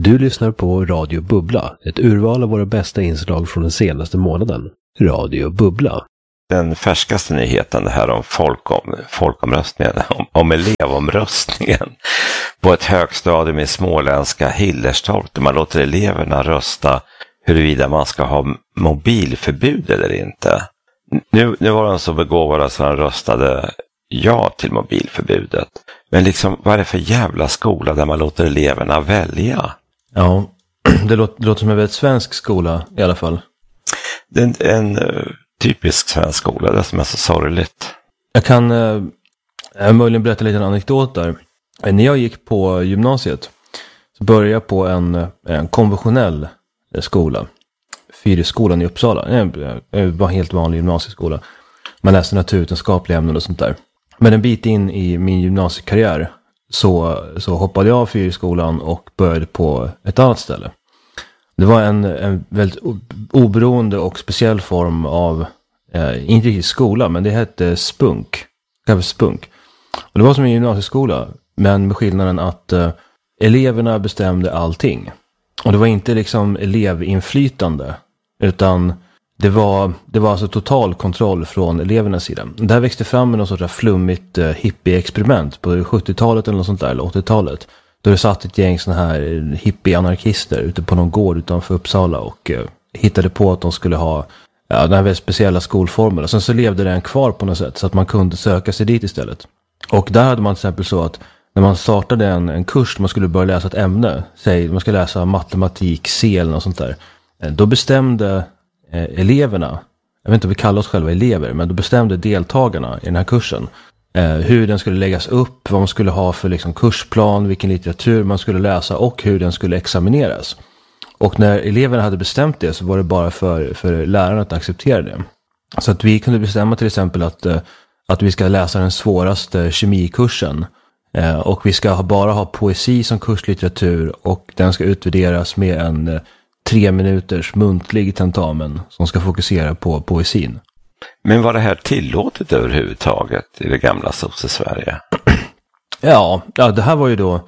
Du lyssnar på Radio Bubbla, ett urval av våra bästa inslag från den senaste månaden. Radio Bubbla. Den färskaste nyheten, det här om folkomröstningen, om elevomröstningen på ett högstadium i småländska Hillerstorp, där man låter eleverna rösta huruvida man ska ha mobilförbud eller inte. Nu var de så begåvade så de röstade ja till mobilförbudet. Men liksom, vad är det för jävla skola där man låter eleverna välja? Ja, det låter som en väldigt svensk skola i alla fall. Det är en typisk svensk skola, det som är så sorgligt. Jag kan möjligen berätta lite en anekdot där. När jag gick på gymnasiet så började jag på en konventionell skola. Fyreskolan i Uppsala. Det var en helt vanlig gymnasieskola. Man läste naturvetenskapliga ämnen och sånt där. Men en bit in i min gymnasiekarriär så hoppade jag av Fyreskolan och började på ett annat ställe. Det var en väldigt oberoende och speciell form av, inte riktigt skola, men det hette Spunk. Spunk. Och det var som en gymnasieskola, men med skillnaden att eleverna bestämde allting. Och det var inte liksom elevinflytande, utan det var alltså total kontroll från elevernas sida. Det här växte fram med något sorts flummigt hippie-experiment på 70-talet eller något sånt där, eller 80-talet. Då det satt ett gäng såna här hippie-anarkister ute på någon gård utanför Uppsala och hittade på att de skulle ha den här väldigt speciella skolformen. Och sen så levde den kvar på något sätt så att man kunde söka sig dit istället. Och där hade man till exempel så att när man startade en kurs, man skulle börja läsa ett ämne, säg man ska läsa matematik, C eller något sånt där. Då bestämde eleverna, jag vet inte om vi kallar oss själva elever, men då bestämde deltagarna i den här kursen hur den skulle läggas upp, vad man skulle ha för liksom kursplan, vilken litteratur man skulle läsa och hur den skulle examineras. Och när eleverna hade bestämt det så var det bara för lärarna att acceptera det. Så att vi kunde bestämma till exempel att vi ska läsa den svåraste kemikursen och vi ska bara ha poesi som kurslitteratur och den ska utvärderas med en 3 minuters muntlig tentamen som ska fokusera på poesin. Men var det här tillåtet överhuvudtaget i det gamla Sverige? Ja, det här var ju då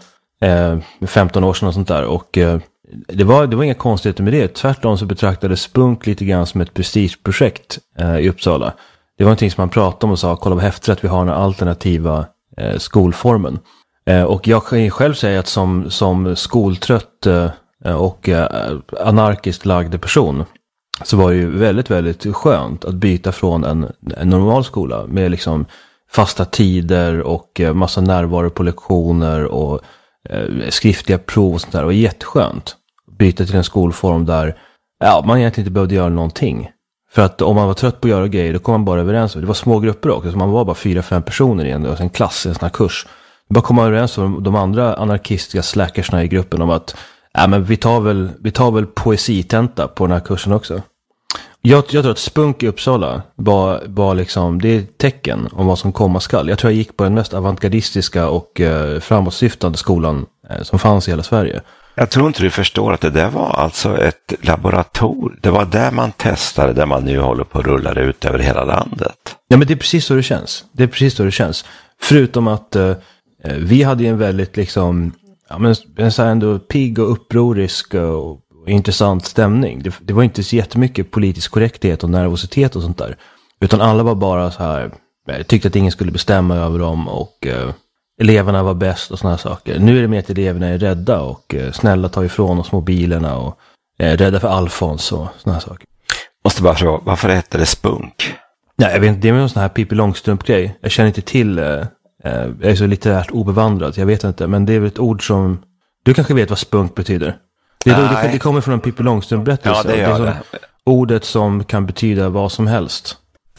15 år sedan och sånt där. Och det var inga konstigheter med det. Tvärtom så betraktades Spunk lite grann som ett prestigeprojekt i Uppsala. Det var någonting som man pratade om och sa, kolla vad häftigt att vi har den alternativa skolformen. Och jag kan själv säga att som skoltrött och anarkiskt lagd person så var det ju väldigt, väldigt skönt att byta från en normal skola med liksom fasta tider och massa närvaro på lektioner och skriftliga prov och sånt där. Det var jätteskönt att byta till en skolform där man egentligen inte behövde göra någonting. För att om man var trött på att göra grejer, då kom man bara överens. Det var små grupper också, så man var bara 4-5 personer i en klass, i en sån här kurs. Då bara kom man överens med de andra anarkistiska slackersna i gruppen om att men vi tar väl poesitenta på den här kursen också. Jag tror att Spunk i Uppsala var liksom, det är ett tecken om vad som komma skall. Jag tror jag gick på den mest avantgardistiska och framåtsyftande skolan som fanns i hela Sverige. Jag tror inte du förstår att det där var alltså ett laboratorium. Det var där man testade, där man nu håller på att rulla ut över hela landet. Ja, men det är precis så det känns. Förutom att vi hade en väldigt liksom, en så här ändå pigg och upprorisk och intressant stämning. Det var inte så jättemycket politisk korrekthet och nervositet och sånt där. Utan alla var bara så här, tyckte att ingen skulle bestämma över dem och eleverna var bäst och såna här saker. Nu är det mer att eleverna är rädda och snälla tar ifrån oss mobilerna och rädda för Alfons och såna här saker. Måste bara fråga, varför heter det Spunk? Nej, jag vet inte, det är en sån här Pippi Långstrump-grej. Jag känner inte till, jag är så litterärt obevandrad, jag vet inte. Men det är väl ett ord som, du kanske vet vad spunk betyder? Det kommer från en Pippi Långstrump-berättelse. Ja, det gör det. Ordet som kan betyda vad som helst.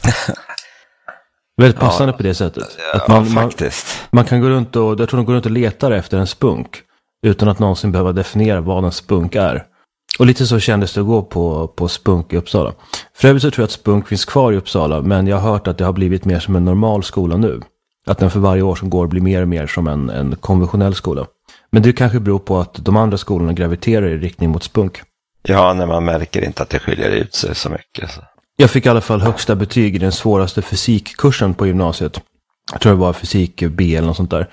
Väldigt passande på det sättet. Att man kan gå runt och, jag tror de går runt och letar efter en spunk utan att någonsin behöva definiera vad en spunk är. Och lite så kändes det att gå på Spunk i Uppsala. För övrigt så tror jag att Spunk finns kvar i Uppsala, men jag har hört att det har blivit mer som en normal skola nu. Att den för varje år som går blir mer och mer som en konventionell skola. Men det kanske beror på att de andra skolorna graviterar i riktning mot Spunk. Ja, när man märker inte att det skiljer ut sig så mycket. Så. Jag fick i alla fall högsta betyg i den svåraste fysikkursen på gymnasiet. Jag tror det var fysik B eller något sånt där.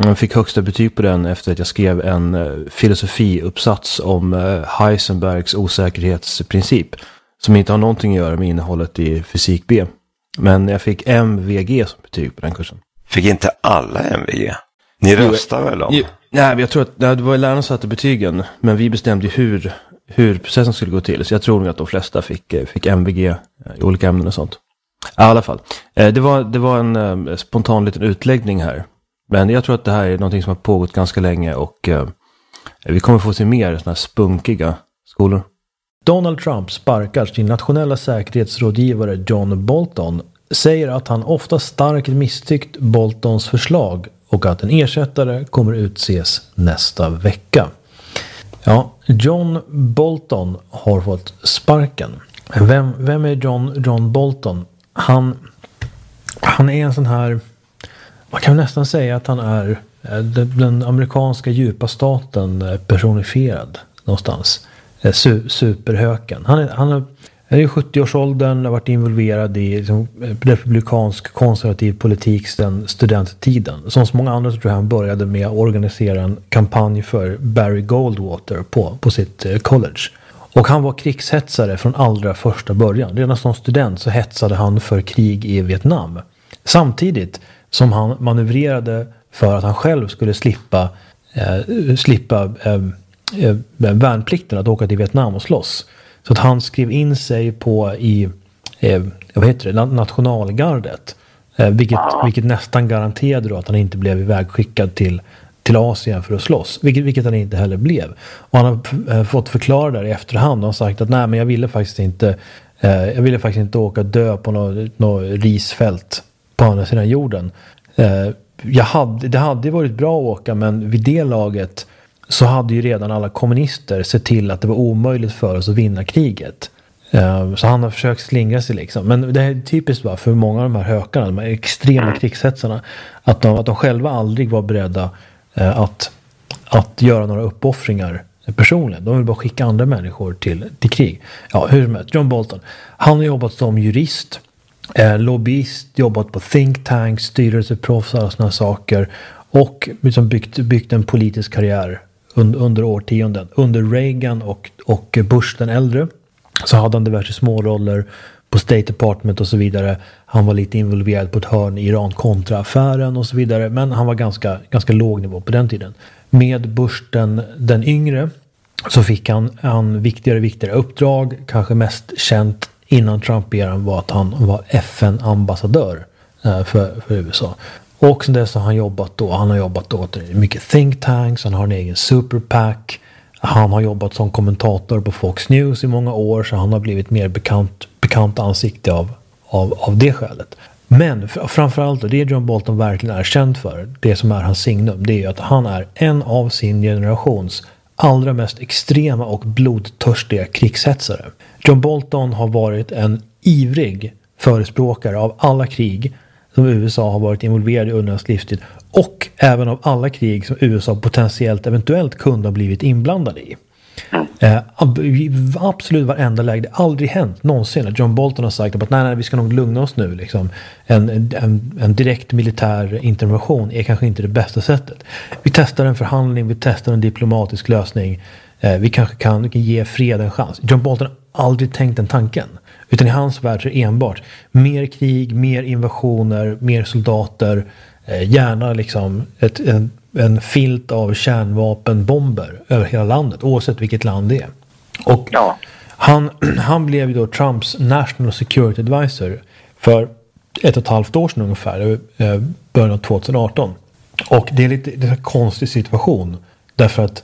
Jag fick högsta betyg på den efter att jag skrev en filosofiuppsats om Heisenbergs osäkerhetsprincip. Som inte har någonting att göra med innehållet i fysik B. Men jag fick MVG som betyg på den kursen. Fick inte alla MVG? Ni röstade väl om? Nej, jag tror att det var lärarna som satte betygen. Men vi bestämde hur processen skulle gå till. Så jag tror nog att de flesta fick MVG i olika ämnen och sånt. I alla fall. Det var en spontan liten utläggning här. Men jag tror att det här är någonting som har pågått ganska länge. Och vi kommer få se mer sådana här spunkiga skolor. Donald Trump sparkar sin nationella säkerhetsrådgivare John Bolton, säger att han ofta starkt misstyckt Boltons förslag och att en ersättare kommer utses nästa vecka. Ja, John Bolton har fått sparken. Vem är John Bolton? Han är en sån här, man kan nästan säga att han är den amerikanska djupa staten personifierad någonstans. Superhöken. Han är i 70-årsåldern, har varit involverad i liksom, republikansk konservativ politik sedan studenttiden. Som så många andra så tror jag han började med att organisera en kampanj för Barry Goldwater på sitt college. Och han var krigshetsare från allra första början. Redan som student så hetsade han för krig i Vietnam. Samtidigt som han manövrerade för att han själv skulle slippa värnplikten att åka till Vietnam och slåss. Så att han skrev in sig i nationalgardet. Vilket nästan garanterade då att han inte blev ivägskickad till Asien för att slåss. Vilket han inte heller blev. Och han har fått förklara där i efterhand. Och har sagt att nej, men jag ville faktiskt inte åka dö på något risfält på andra sidan jorden. Det hade varit bra att åka, men vid det laget så hade ju redan alla kommunister sett till att det var omöjligt för oss att vinna kriget. Så han har försökt slingra sig liksom. Men det är typiskt bara för många av de här hökarna, de här extrema krigshetsarna, att de själva aldrig var beredda att göra några uppoffringar personligen. De vill bara skicka andra människor till krig. Ja, hur som helst, John Bolton. Han har jobbat som jurist, lobbyist, jobbat på think tanks, styrelseproffs och sådana saker. Och liksom byggt en politisk karriär under årtionden. Under Reagan och Bush den äldre så hade han diverse småroller på State Department och så vidare. Han var lite involverad på ett hörn i Iran-kontra-affären och så vidare. Men han var ganska låg nivå på den tiden. Med Bush den yngre så fick han viktigare uppdrag. Kanske mest känt innan Trump-eran var att han var FN-ambassadör för USA. Och sen dess har han jobbat åt mycket think tanks, han har en egen super PAC, han har jobbat som kommentator på Fox News i många år, så han har blivit mer bekant ansikte av det skälet. Men framförallt, och det John Bolton verkligen är känd för, det som är hans signum, det är att han är en av sin generations allra mest extrema och blodtörstiga krigshetsare. John Bolton har varit en ivrig förespråkare av alla krig som USA har varit involverad i under hans livstid, och även av alla krig som USA potentiellt eventuellt kunde ha blivit inblandade i. Absolut varenda läge. Det har aldrig hänt någonsin att John Bolton har sagt att nej, vi ska nog lugna oss nu. Liksom. En direkt militär intervention är kanske inte det bästa sättet. Vi testar en förhandling, vi testar en diplomatisk lösning. Vi kanske kan ge fred en chans. John Bolton har aldrig tänkt den tanken. Utan i hans värld så är det enbart mer krig, mer invasioner, mer soldater. Gärna liksom en filt av kärnvapenbomber över hela landet, oavsett vilket land det är. Och han blev ju då Trumps National Security Advisor för 1,5 år sedan ungefär, början av 2018. Och det är en konstig situation därför att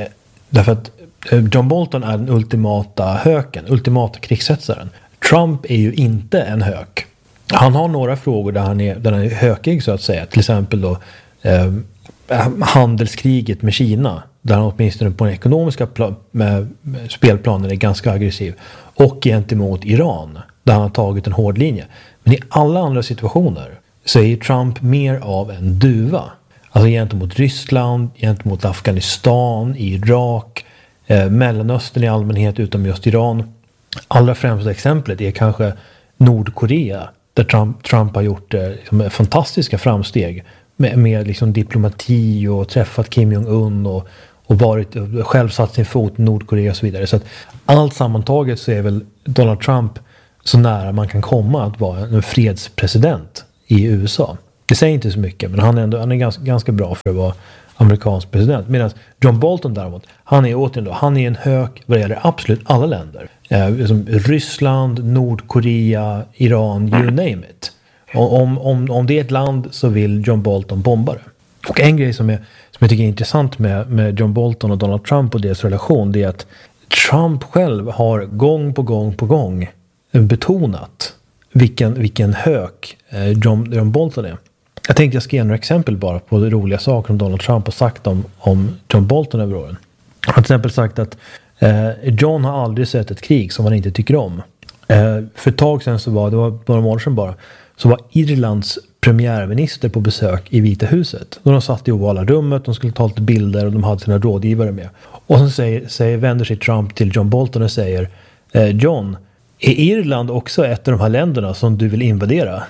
John Bolton är den ultimata krigshetsaren. Trump är ju inte en hök. Han har några frågor där han är hökig så att säga. Till exempel då handelskriget med Kina, där han åtminstone på den ekonomiska spelplanen är ganska aggressiv. Och gentemot Iran, där han har tagit en hård linje. Men i alla andra situationer så är Trump mer av en duva. Alltså gentemot Ryssland, gentemot Afghanistan, Irak, Mellanöstern i allmänhet utom just Iran. Allra främsta exemplet är kanske Nordkorea, där Trump har gjort fantastiska framsteg med liksom diplomati och träffat Kim Jong-Un och själv satt sin fot i Nordkorea och så vidare. Så att allt sammantaget så är väl Donald Trump så nära man kan komma att vara en fredspresident i USA. Det säger inte så mycket, men han är ganska bra för att vara amerikansk president. Medan John Bolton däremot, han är en hök vad det gäller absolut alla länder. Som Ryssland, Nordkorea, Iran, you name it. Om det är ett land så vill John Bolton bomba det. Och en grej som jag tycker är intressant med John Bolton och Donald Trump och deras relation, det är att Trump själv har gång på gång betonat vilken hök John Bolton är. Jag tänkte jag ska ge några exempel bara på roliga saker som Donald Trump har sagt om John Bolton över åren. Han har till exempel sagt att John har aldrig sett ett krig som han inte tycker om. För ett tag sedan det var några månader sedan bara, så var Irlands premiärminister på besök i Vita huset. Då de satt i ovala rummet, de skulle ta lite bilder och de hade sina rådgivare med. Och så vänder sig Trump till John Bolton och säger: John, är Irland också ett av de här länderna som du vill invadera?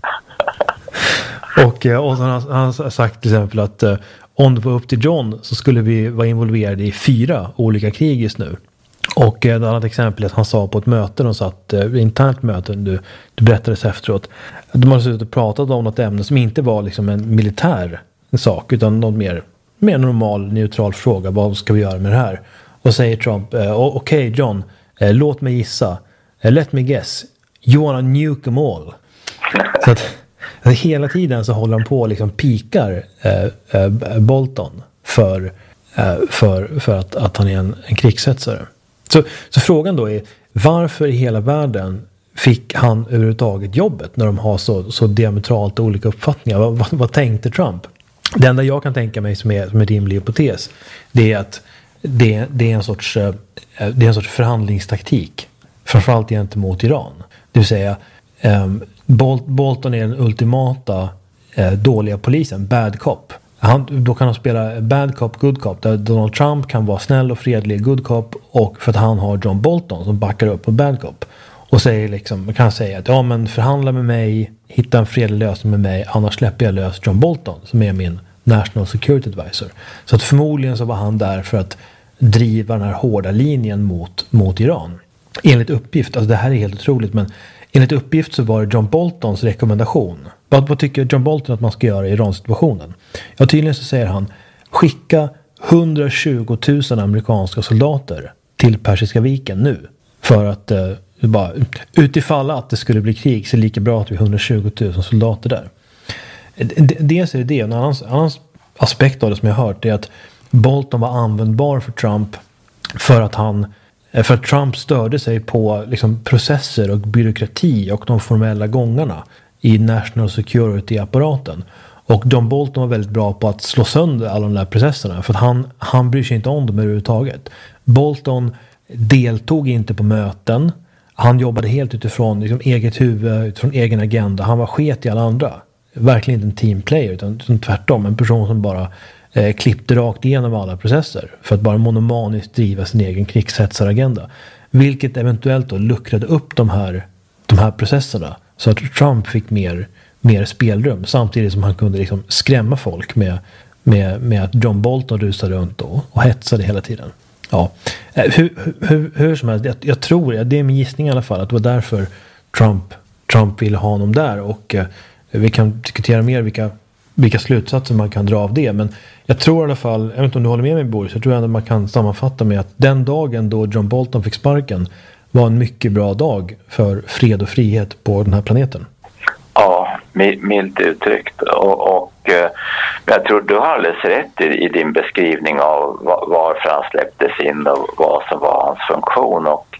Och han har sagt till exempel att om det var upp till John så skulle vi vara involverade i 4 olika krig just nu. Och ett annat exempel är att han sa på ett möte, de satt internt möte, du berättades efteråt, att de hade suttit och pratat om något ämne som inte var liksom en militär sak utan något mer normal, neutral fråga. Vad ska vi göra med det här? Och säger Trump, okej, John, låt mig gissa. Let me guess. You wanna nuke them all. Så att hela tiden så håller han på och liksom pikar Bolton för att han är en krigshetsare. Så frågan då är, varför i hela världen fick han överhuvudtaget jobbet när de har så diametralt olika uppfattningar? Vad tänkte Trump? Det enda jag kan tänka mig som är rimlig hypotes, det är att det är en sorts förhandlingstaktik, framförallt gentemot Iran. Det vill säga Bolton är den ultimata dåliga polisen, bad cop. Då kan han spela bad cop, good cop, där Donald Trump kan vara snäll och fredlig good cop, och för att han har John Bolton som backar upp på bad cop och säger liksom, kan säga att ja, men förhandla med mig, hitta en fredlig lösning med mig, annars släpper jag lös John Bolton som är min National Security Advisor. Så att förmodligen så var han där för att driva den här hårda linjen mot Iran. Enligt uppgift, alltså det här är helt otroligt, men enligt uppgift så var det John Boltons rekommendation. Vad tycker John Bolton att man ska göra i Iran-situationen? Ja, tydligen så säger han: skicka 120 000 amerikanska soldater till Persiska viken nu. För att bara utifall att det skulle bli krig så är det lika bra att vi har 120 000 soldater där. Dels är det. En annan aspekt av det som jag har hört är att Bolton var användbar för Trump för att Trump störde sig på liksom processer och byråkrati och de formella gångarna i National Security-apparaten. Och John Bolton var väldigt bra på att slå sönder alla de där processerna, för att han bryr sig inte om dem överhuvudtaget. Bolton deltog inte på möten. Han jobbade helt utifrån liksom eget huvud, utifrån egen agenda. Han var sket i alla andra. Verkligen inte en teamplayer, utan tvärtom en person som bara klippte rakt igenom alla processer för att bara monomaniskt driva sin egen krigshetsaragenda. Vilket eventuellt då luckrade upp de här processerna så att Trump fick mer spelrum, samtidigt som han kunde liksom skrämma folk med att John Bolton rusade runt och hetsade hela tiden. Ja. Hur som helst, jag tror, det är min gissning i alla fall, att det var därför Trump ville ha honom där, och vi kan diskutera mer vilka slutsatser man kan dra av det, men jag tror i alla fall, jag vet inte om du håller med mig Boris, jag tror ändå man kan sammanfatta med att den dagen då John Bolton fick sparken var en mycket bra dag för fred och frihet på den här planeten. Ja, milt uttryckt. Och jag tror du har alldeles rätt i din beskrivning av varför han släpptes in och vad som var hans funktion. Och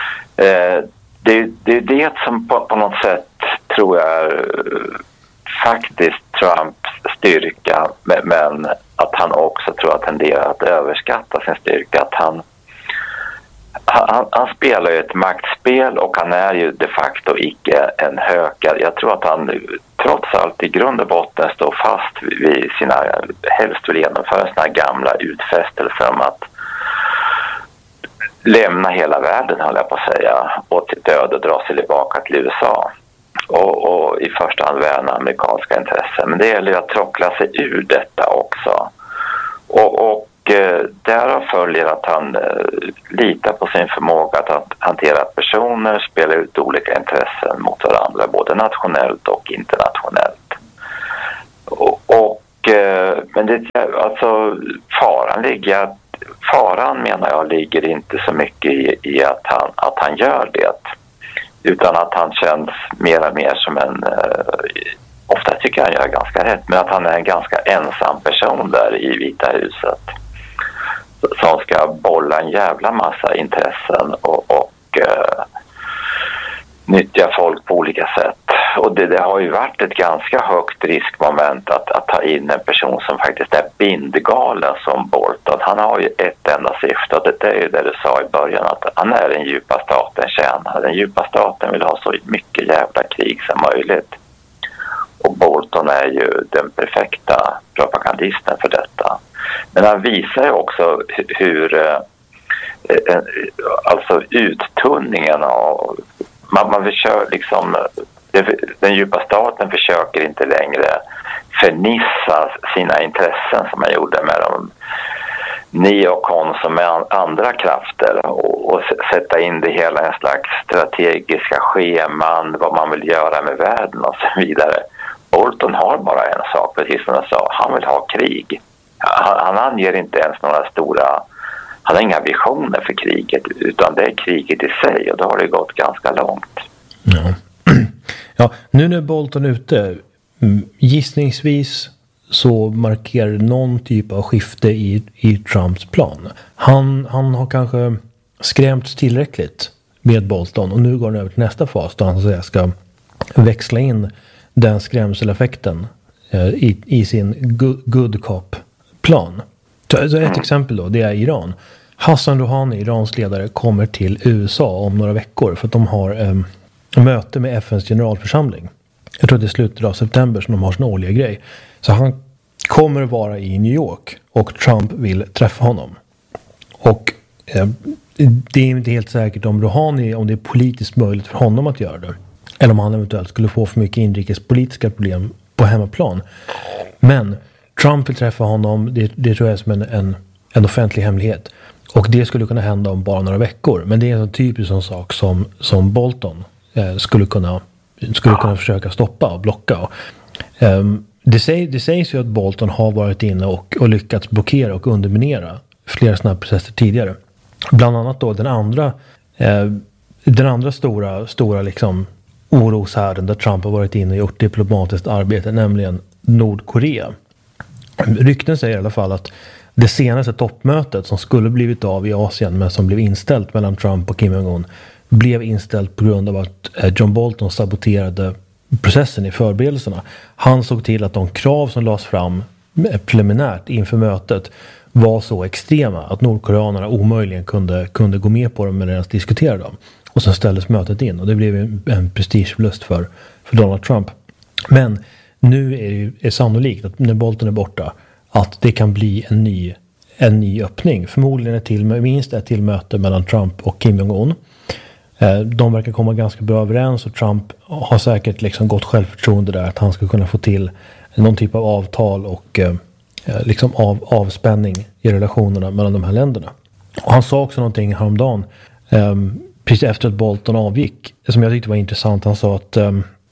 det är det som på något sätt tror jag faktiskt Trumps styrka, men att han också tror att tenderar att överskatta sin styrka. Att han spelar ju ett maktspel, och han är ju de facto icke en hökare. Jag tror att han trots allt i grund och botten står fast vid sina, helst vill genomföra sina gamla utfästelser om att lämna hela världen, höll jag på att säga, och till död och dra sig tillbaka till USA. och i första hand värna amerikanska intressen. Men det gäller ju att trockla sig ur detta också. Och därav följer att han litar på sin förmåga att hantera personer, spela ut olika intressen mot varandra, både nationellt och internationellt. Men det, alltså, faran menar jag ligger inte så mycket i att han gör det, utan att han känns mer och mer som en, ofta tycker jag han gör ganska rätt, men att han är en ganska ensam person där i Vita huset som ska bolla en jävla massa intressen och nyttja folk på olika sätt. Och det har ju varit ett ganska högt riskmoment att ta in en person som faktiskt är bindgalen som Bolton. Han har ju ett enda syfte, och det är ju det du sa i början, att han är den djupa staten tjänare. Den djupa staten vill ha så mycket jävla krig som möjligt. Och Bolton är ju den perfekta propagandisten för detta. Men han visar ju också hur alltså uttunningen av man försöker liksom, den djupa staten försöker inte längre förnissa sina intressen som man gjorde med de neokon som med andra krafter, och sätta in det hela i en slags strategiska scheman, vad man vill göra med världen och så vidare. Bolton har bara en sak, precis som jag sa, han vill ha krig. Han anger inte ens några stora, han har inga visioner för kriget, utan det är kriget i sig, och då har det gått ganska långt. Ja, ja, nu när Bolton är ute, gissningsvis så markerar det någon typ av skifte i Trumps plan. Han har kanske skrämts tillräckligt med Bolton, och nu går han över till nästa fas då han så att säga ska växla in den skrämseleffekten i sin good cop-plan. Så ett exempel då, det är Iran. Hassan Rouhani, Irans ledare, kommer till USA om några veckor för att de har möte med FNs generalförsamling. Jag tror det är slutet av september som de har sin årliga grej. Så han kommer att vara i New York och Trump vill träffa honom. Och det är inte helt säkert om Rouhani, om det är politiskt möjligt för honom att göra det. Eller om han eventuellt skulle få för mycket inrikespolitiska problem på hemmaplan. Men Trump vill träffa honom, det tror jag är som en offentlig hemlighet. Och det skulle kunna hända om bara några veckor. Men det är en typisk sån sak som Bolton skulle kunna försöka stoppa och blocka. Det sägs ju att Bolton har varit inne och lyckats blockera och underminera flera sådana processer tidigare. Bland annat då den andra stora liksom oroshärden där Trump har varit inne och gjort diplomatiskt arbete, nämligen Nordkorea. Rykten säger i alla fall att det senaste toppmötet som skulle blivit av i Asien men som blev inställt mellan Trump och Kim Jong-un blev inställt på grund av att John Bolton saboterade processen i förberedelserna. Han såg till att de krav som lades fram preliminärt inför mötet var så extrema att nordkoreanerna omöjligen kunde gå med på dem eller ens diskutera dem. Och så ställdes mötet in och det blev en prestigeförlust för Donald Trump. Men nu är det sannolikt att när Bolton är borta att det kan bli en ny öppning. Förmodligen minst ett till möte mellan Trump och Kim Jong-un. De verkar komma ganska bra överens och Trump har säkert liksom gott självförtroende där att han ska kunna få till någon typ av avtal och liksom avspänning i relationerna mellan de här länderna. Och han sa också någonting häromdagen precis efter att Bolton avgick som jag tyckte var intressant. Han sa att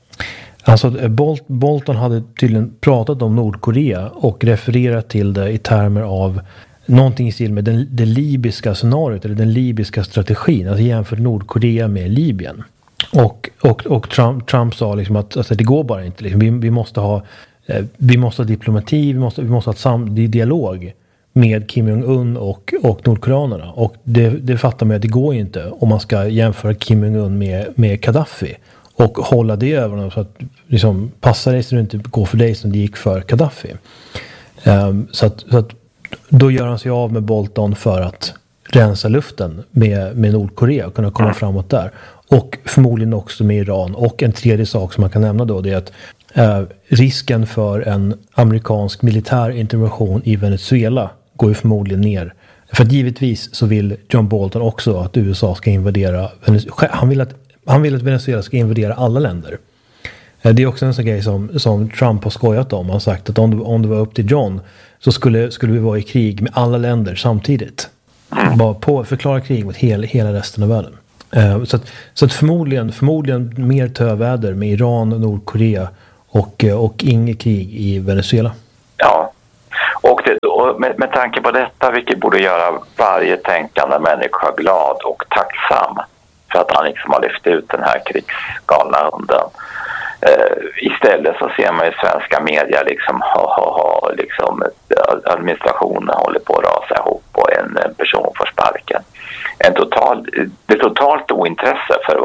Bolton hade tydligen pratat om Nordkorea och refererat till det i termer av någonting i stil med det libyska scenariot eller den libyska strategin, alltså jämfört Nordkorea med Libyen. Och Trump sa liksom att alltså, det går bara inte. Liksom. Vi måste ha diplomati, vi måste ha dialog med Kim Jong-un och nordkoreanerna. Och det fattar man att det går inte om man ska jämföra Kim Jong-un med Gaddafi. Och hålla det över dem så att liksom, passa dig så det inte går för dig som det gick för Gaddafi. Så att då gör han sig av med Bolton för att rensa luften med Nordkorea och kunna komma framåt där. Och förmodligen också med Iran. Och en tredje sak som man kan nämna då det är att risken för en amerikansk militär intervention i Venezuela går ju förmodligen ner. För att givetvis så vill John Bolton också att USA ska invadera Venezuela. Han vill att Venezuela ska invadera alla länder. Det är också en sån grej som Trump har skojat om. Han har sagt att om det var upp till John så skulle vi vara i krig med alla länder samtidigt. Bara förklara krig mot hela resten av världen. Så att förmodligen mer töväder med Iran och Nordkorea och inget krig i Venezuela. Ja, och med tanke på detta, vilket borde göra varje tänkande människa glad och tacksam för att han liksom har lyft ut den här krigsgalna hunden. Istället så ser man ju svenska media liksom administrationen håller på att rasa ihop och en person får sparken. Det är totalt ointresse för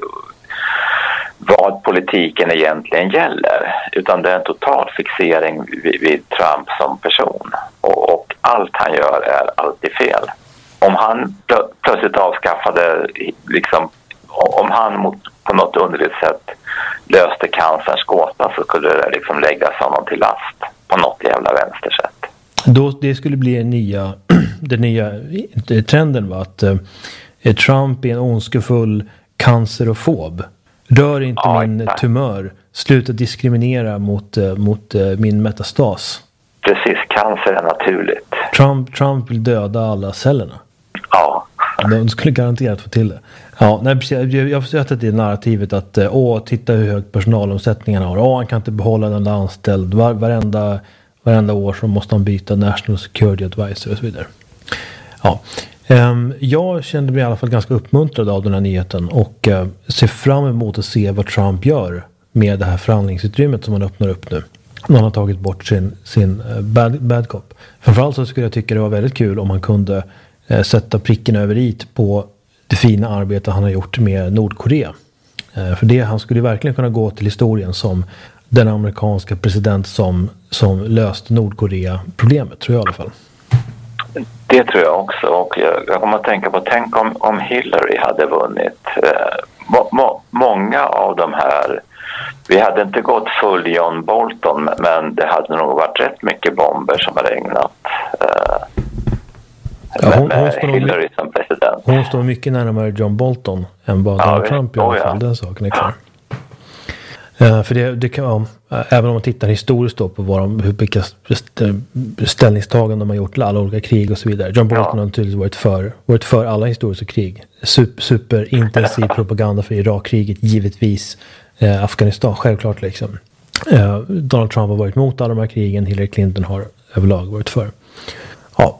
vad politiken egentligen gäller, utan det är en total fixering vid Trump som person, och allt han gör är alltid fel. Om han plötsligt avskaffade liksom, om han på något underligt sätt löste cancerns gåta, så skulle det liksom läggas honom till last på något jävla vänstersätt. Det skulle bli den nya trenden, va? Att Trump är en ondskefull cancerofob. Rör inte min tumör. Sluta diskriminera mot min metastas. Precis, cancer är naturligt. Trump vill döda alla cellerna. Ja. De skulle garanterat få till det. Ja, jag har försökt att det är narrativet att titta hur hög personalomsättningen har. Han kan inte behålla den där anställd. Varenda år så måste han byta National Security Advisor och så vidare. Ja. Jag kände mig i alla fall ganska uppmuntrad av den här nyheten och ser fram emot att se vad Trump gör med det här förhandlingsutrymmet som han öppnar upp nu. När han har tagit bort sin bad cop. Framförallt så skulle jag tycka det var väldigt kul om han kunde sätta pricken över it på det fina arbete han har gjort med Nordkorea. För han skulle verkligen kunna gå till historien som den amerikanska president som löste Nordkorea-problemet, tror jag i alla fall. Det tror jag också, och jag kommer att tänka på, tänk om Hillary hade vunnit. Många av de här, vi hade inte gått full John Bolton, men det hade nog varit rätt mycket bomber som har regnat med Hillary som president. Hon står mycket närmare John Bolton än vad Donald Trump i alla fall, den saken är klar. För det kan, även om man tittar historiskt då på vilka ställningstaganden de har gjort till alla olika krig och så vidare. John Bolton har naturligtvis varit för alla historiska krig. Superintensiv propaganda för Irakkriget, givetvis. Afghanistan, självklart liksom. Donald Trump har varit mot alla de här krigen. Hillary Clinton har överlag varit för. Ja.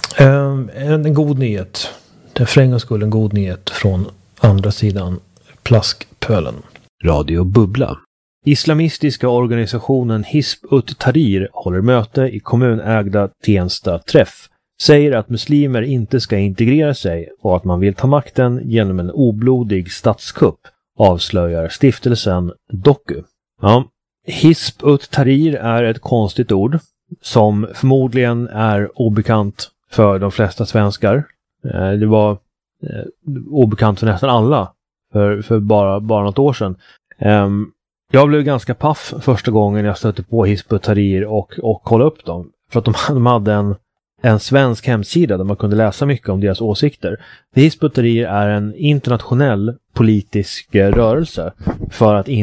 En god nyhet. För en gångs skull en god nyhet från andra sidan plaskpölen. Radio Bubbla. Islamistiska organisationen Hizb ut-Tahrir håller möte i kommunägda Tensta Träff. Säger att muslimer inte ska integrera sig och att man vill ta makten genom en oblodig statskupp, avslöjar stiftelsen Doku. Ja, Hizb ut-Tahrir är ett konstigt ord som förmodligen är obekant för de flesta svenskar. Det var obekant för nästan alla för bara något år sedan. Jag blev ganska paff första gången jag stötte på Hizb ut-Tahrir och kollade upp dem. För att de hade en svensk hemsida där man kunde läsa mycket om deras åsikter. Hizb ut-Tahrir är en internationell politisk rörelse för att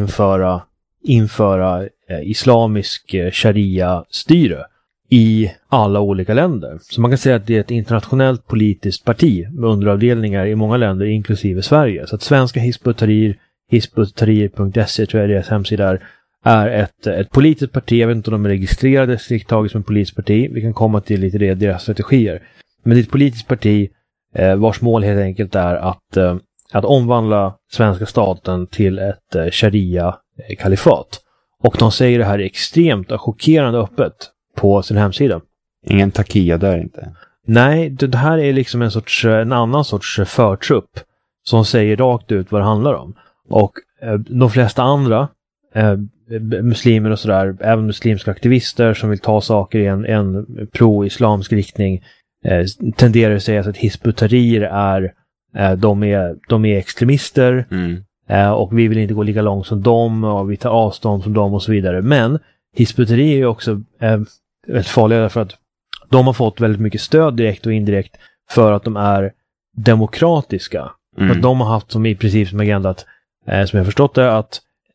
införa islamisk sharia-styre i alla olika länder. Så man kan säga att det är ett internationellt politiskt parti med underavdelningar i många länder, inklusive Sverige. Så att svenska Hizb ut-Tahrir, hizbut-tahrir.se tror jag deras hemsida är ett politiskt parti. Jag vet inte om de är registrerade strikt taget som ett politiskt parti. Vi kan komma till lite deras strategier. Men det är ett politiskt parti vars mål helt enkelt är att omvandla svenska staten till ett sharia-kalifat. Och de säger det här extremt och chockerande öppet på sin hemsida. Ingen takia där inte. Nej, det här är liksom en annan sorts förtrupp som säger rakt ut vad det handlar om. Och de flesta andra muslimer och sådär, även muslimska aktivister som vill ta saker i en pro-islamsk riktning, tenderar att säga att Hizb ut-Tahrir de är extremister och vi vill inte gå lika långt som dem och vi tar avstånd från dem och så vidare. Men Hizb ut-Tahrir är också rätt farliga för att de har fått väldigt mycket stöd direkt och indirekt för att de är demokratiska. För att de har haft som i princip som agenda att, som jag förstått det, att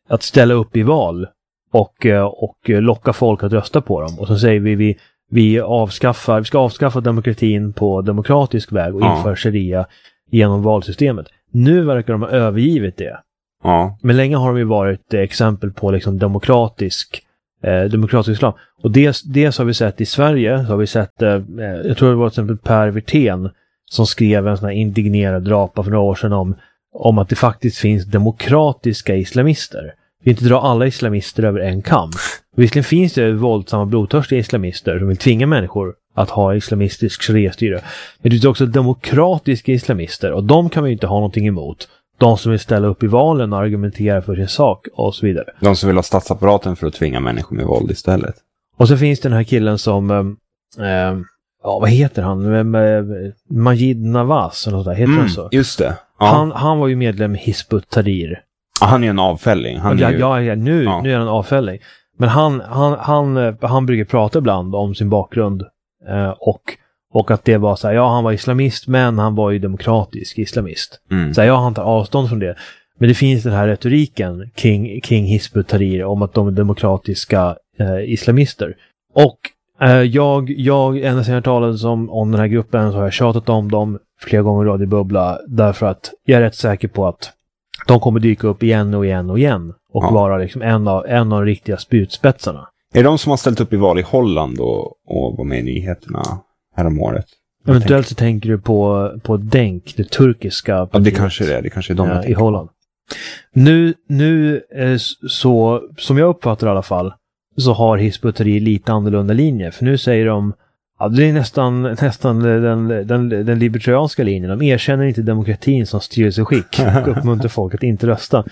att ställa upp i val och locka folk att rösta på dem. Och så säger vi ska avskaffa demokratin på demokratisk väg och införa sharia genom valsystemet. Nu verkar de ha övergivit det. Ja. Men länge har de ju varit exempel på liksom demokratisk islam. Och dels har vi sett i Sverige, så har vi sett, jag tror det var till exempel Per Wirtén som skrev en sån här indignerad drapa för några år sedan om att det faktiskt finns demokratiska islamister. Vi inte dra alla islamister över en kam. Visserligen finns det våldsamma blodtörstiga islamister som vill tvinga människor att ha islamistisk sharia-styre. Men det finns också demokratiska islamister och de kan vi inte ha någonting emot. De som vill ställa upp i valen och argumentera för sin sak och så vidare. De som vill ha statsapparaten för att tvinga människor med våld istället. Och så finns den här killen som vad heter han? Majid Nawaz eller något där, heter han så? Just det. Ja. Han var ju medlem i Hizb ut-Tahrir. Han är en avfälling. Nu är han en avfälling. Men han brukar prata ibland om sin bakgrund och att det var så här, han var islamist men han var ju demokratisk islamist. Så här, han tar avstånd från det. Men det finns den här retoriken kring Hizb ut-Tahrir om att de är demokratiska islamister. Och jag ända sedan jag talade om den här gruppen så har jag tjatat om dem flera gånger i Radio Bubbla därför att jag är rätt säker på att de kommer dyka upp igen och igen och igen och vara liksom en av de riktiga spjutspetsarna. Är det de som har ställt upp i val i Holland och var med i nyheterna häromåret? Eventuellt så tänker du på DENK, det turkiska partiet. Ja, det kanske är de i Holland. Nu så som jag uppfattar i alla fall så har Hizb ut-Tahrir lite annorlunda linje. För nu säger de det är nästan den libertarianska linjen. De erkänner inte demokratin som styrelseskick och uppmuntrar folk att inte rösta.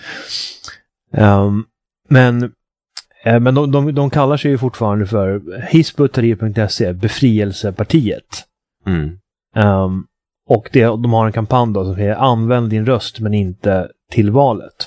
Men de kallar sig ju fortfarande för hizbut-tahrir.se, befrielsepartiet. Och de har en kampanj då som heter använd din röst men inte till valet.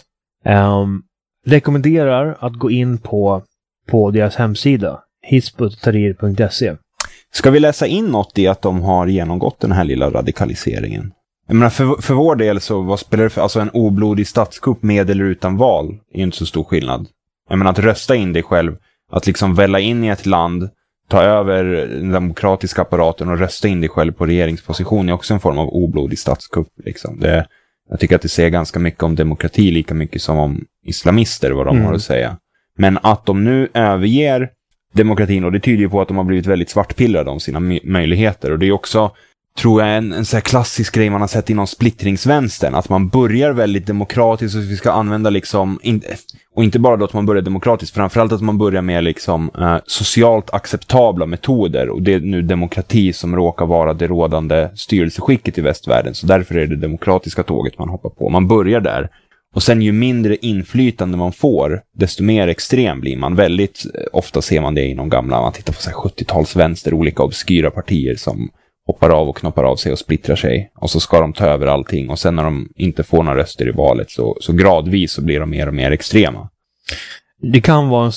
Rekommenderar att gå in på deras hemsida hizbut-tahrir.se. Ska vi läsa in något i att de har genomgått den här lilla radikaliseringen? Jag menar, för vår del så vad spelar det för, alltså en oblodig statskupp med eller utan val är ju inte så stor skillnad. Jag menar att rösta in dig själv, att liksom välla in i ett land, ta över den demokratiska apparaten och rösta in dig själv på regeringsposition är också en form av oblodig statskupp liksom. Jag tycker att det säger ganska mycket om demokrati, lika mycket som om islamister vad de har att säga. Men att de nu överger demokratin, och det tyder ju på att de har blivit väldigt svartpillrade om sina möjligheter. Och det är också, tror jag, en så här klassisk grej man har sett inom splittringsvänstern, att man börjar väldigt demokratiskt och vi ska använda liksom, och inte bara då att man börjar demokratiskt, framförallt att man börjar med liksom socialt acceptabla metoder, och det är nu demokrati som råkar vara det rådande styrelseskicket i västvärlden, så därför är det demokratiska tåget man hoppar på. Man börjar där. Och sen ju mindre inflytande man får, desto mer extrem blir man. Väldigt ofta ser man det inom gamla, man tittar på så här 70-talsvänster, olika obskyra partier som hoppar av och knoppar av sig och splittrar sig. Och så ska de ta över allting. Och sen när de inte får några röster i valet så gradvis så blir de mer och mer extrema. Det kan vara en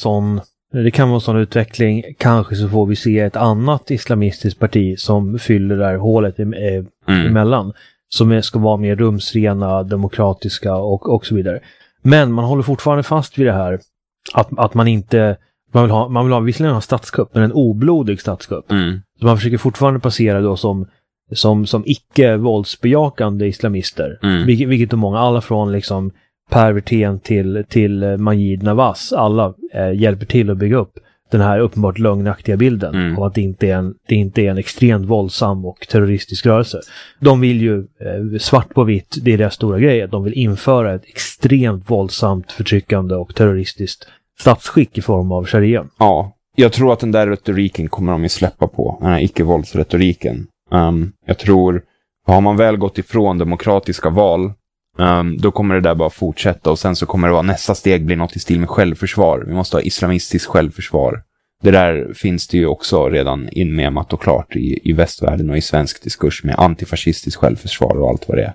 sån utveckling. Kanske så får vi se ett annat islamistiskt parti som fyller det här hålet emellan. Som ska vara mer rumsrena, demokratiska och så vidare. Men man håller fortfarande fast vid det här att man inte man vill ha visserligen ha statskupp, men en oblodig statskupp. Så man försöker fortfarande passera då som icke våldsbejakande islamister. Vilket de många, alla från liksom Per Wirtén till Majid Nawaz, alla hjälper till att bygga upp den här uppenbart lögnaktiga bilden av att det inte är en extremt våldsam och terroristisk rörelse. De vill ju svart på vitt, det är deras stora grej, att de vill införa ett extremt våldsamt, förtryckande och terroristiskt statsskick i form av sharia. Ja, jag tror att den där retoriken kommer de ju släppa på, den här icke-våldsretoriken. Jag tror, har man väl gått ifrån demokratiska val, då kommer det där bara fortsätta, och sen så kommer det vara nästa steg blir något i stil med självförsvar. Vi måste ha islamistiskt självförsvar. Det där finns det ju också redan inmemat och klart i västvärlden och i svensk diskurs med antifascistiskt självförsvar och allt vad det är.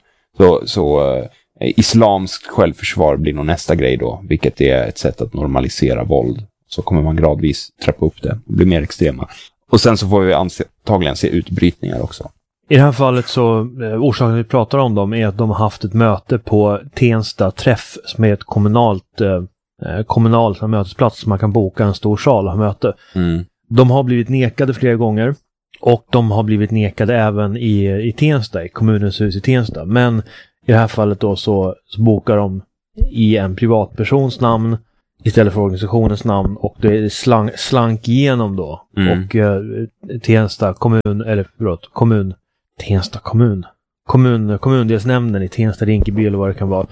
Så islamskt självförsvar blir nog nästa grej då, vilket är ett sätt att normalisera våld. Så kommer man gradvis trappa upp det och bli mer extrema. Och sen så får vi antagligen se utbrytningar också. I det här fallet så, orsaken vi pratar om dem är att de har haft ett möte på Tensta träff som är ett kommunalt kommunal mötesplats som man kan boka en stor sal och ha möte. De har blivit nekade flera gånger och de har blivit nekade även i Tensta, i kommunens hus i Tensta. Men i det här fallet då så bokar de i en privatpersons namn istället för organisationens namn, och det är slank igenom då. Och Tensta kommundelsnämnden i Tensta, Rinkeby eller vad det kan vara.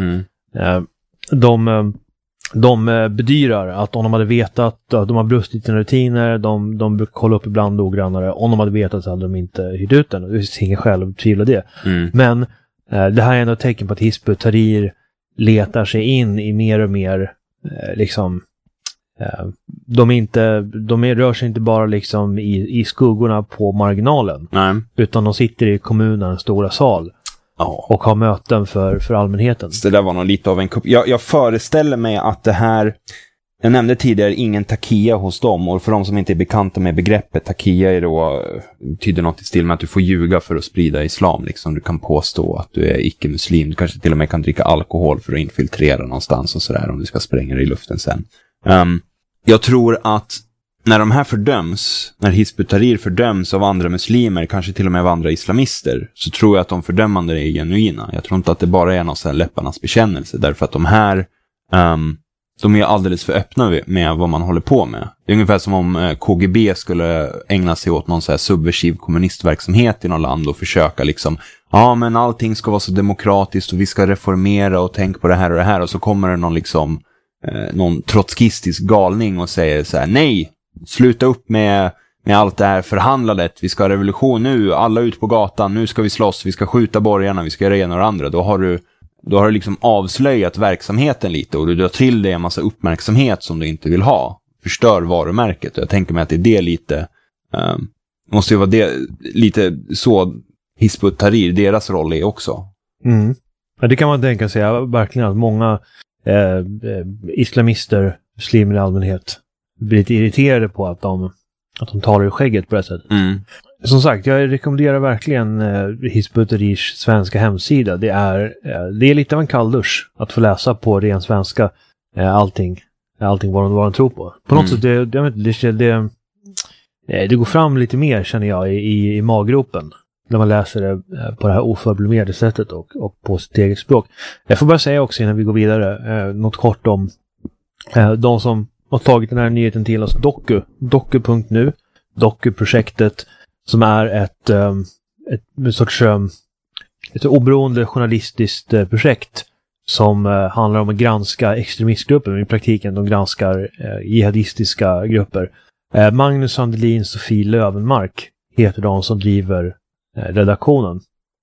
De bedyrar att om de hade vetat att de har brustit sina rutiner, de brukar kolla upp ibland noggrannare, om de hade vetat så hade de inte hyrt ut den. Det finns ingen skäl att tvivla det. Men det här är ändå ett tecken på att Hizb ut-Tahrir letar sig in i mer och mer de rör sig inte bara liksom i skuggorna på marginalen. Nej. Utan de sitter i kommunens stora sal och har möten för allmänheten. Så det där var nog lite av en kupp. Jag föreställer mig att det här, jag nämnde tidigare ingen takia hos dem, och för de som inte är bekanta med begreppet, takia är då, betyder något i stil med att du får ljuga för att sprida islam liksom. Du kan påstå att du är icke-muslim, du kanske till och med kan dricka alkohol för att infiltrera någonstans och sådär, om du ska spränga det i luften sen. Jag tror att när de här fördöms, när Hizb ut-Tahrir fördöms av andra muslimer, kanske till och med av andra islamister, så tror jag att de fördömande är genuina. Jag tror inte att det bara är någon sån här läpparnas bekännelse, därför att de här de är alldeles för öppna med vad man håller på med. Det är ungefär som om KGB skulle ägna sig åt någon så här subversiv kommunistverksamhet i någon land och försöka liksom, men allting ska vara så demokratiskt och vi ska reformera och tänka på det här och det här, och så kommer det någon trotskistisk galning och säger så här: nej, sluta upp med allt det här förhandlandet, vi ska ha revolution nu, alla ut på gatan, nu ska vi slåss, vi ska skjuta borgarna, vi ska göra ena och andra. Då har du liksom avslöjat verksamheten lite, och du drar till dig en massa uppmärksamhet som du inte vill ha, förstör varumärket. Och jag tänker mig att det är det lite måste ju vara det lite så Hizb ut-Tahrir, deras roll är också. Ja, det kan man tänka sig verkligen, att många islamister, muslimer i allmänhet, blir lite irriterade på att de talar i skägget på det sättet. Som sagt, jag rekommenderar verkligen Hizb ut-Tahrirs svenska hemsida. Det är lite av en kalldusch att få läsa på ren svenska allting vad de tror på. På något sätt, det går fram lite mer, känner jag, i maggropen när man läser det på det här oförblimerade sättet och på sitt eget språk. Jag får bara säga också innan vi går vidare något kort om de som har tagit den här nyheten till oss. Doku.nu, Doku-projektet, som är ett oberoende journalistiskt projekt som handlar om att granska extremistgrupper, men i praktiken de granskar jihadistiska grupper. Magnus Sandelin, Sofie Lövenmark heter de som driver redaktionen.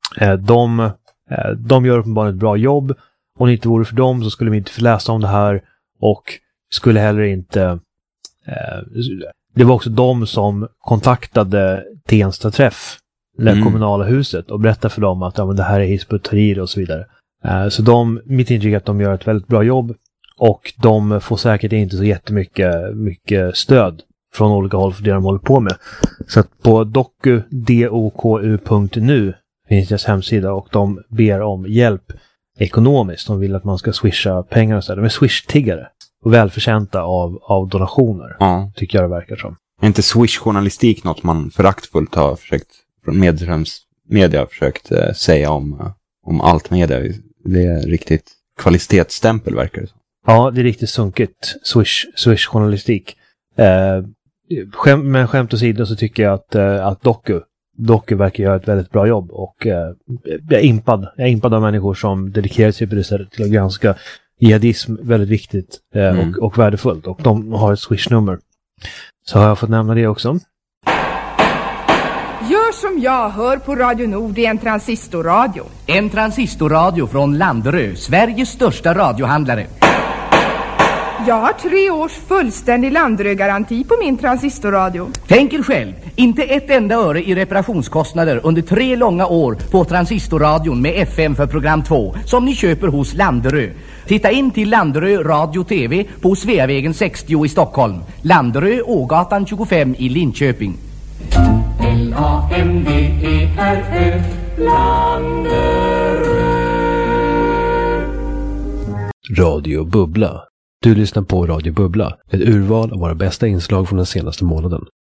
De gör uppenbarligen ett bra jobb. Om det inte vore för dem så skulle vi inte få läsa om det här, och skulle heller inte det var också de som kontaktade Tensta Träff, det kommunala huset, och berättade för dem att det här är Hizb ut-Tahrir och så vidare. Så mitt intryck är att de gör ett väldigt bra jobb, och de får säkert inte så jättemycket stöd från olika håll för det de håller på med. Så att på doku.nu finns deras hemsida, och de ber om hjälp ekonomiskt. De vill att man ska swisha pengar och så. De är swish-tiggare och välförtjänta av donationer, tycker jag det verkar som. Är inte swish-journalistik något man föraktfullt har försökt från media försökt säga om allt media? Det är riktigt kvalitetsstämpel, verkar det som. Ja, det är riktigt sunkigt swish-journalistik. Men skämt åsido så tycker jag att Doku verkar göra ett väldigt bra jobb, och jag är impad av människor som dedikerar sig på det sättet till att granska jihadism, väldigt viktigt och värdefullt, och de har ett Swish-nummer. Så har jag fått nämna det också. Gör som jag, hör på Radio Nord i en transistorradio. En transistorradio från Landerö, Sveriges största radiohandlare. Jag har 3 års fullständig Landerö-garanti på min transistorradio. Tänk er själv, inte ett enda öre i reparationskostnader under 3 långa år på transistorradion med FM för program 2 som ni köper hos Landerö. Titta in till Landerö Radio TV på Sveavägen 60 i Stockholm. Landerö, Ågatan 25 i Linköping. Landerö. Radio Bubbla. Du lyssnar på Radio Bubbla, ett urval av våra bästa inslag från den senaste månaden.